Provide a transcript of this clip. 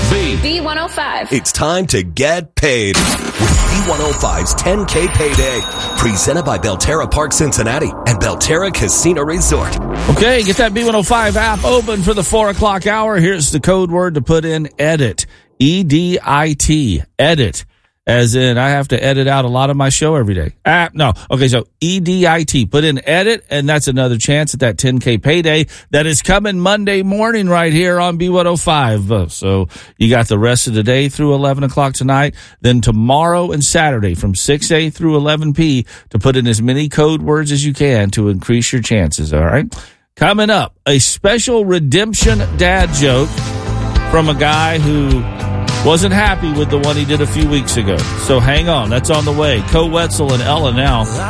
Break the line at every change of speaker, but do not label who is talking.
B105.
It's time to get paid with B105's 10K Payday. Presented by Belterra Park Cincinnati and Belterra Casino Resort.
Okay, get that B105 app open for the 4 o'clock hour. Here's the code word to put in: edit. E-D-I-T. Edit. As in, I have to edit out a lot of my show every day. No. Okay, so E-D-I-T. Put in edit, and that's another chance at that 10K payday that is coming Monday morning right here on B105. So you got the rest of the day through 11 o'clock tonight, then tomorrow and Saturday from 6A through 11P to put in as many code words as you can to increase your chances, all right? Coming up, a special redemption dad joke from a guy who wasn't happy with the one he did a few weeks ago. So hang on. That's on the way. Co Wetzel and Ella now.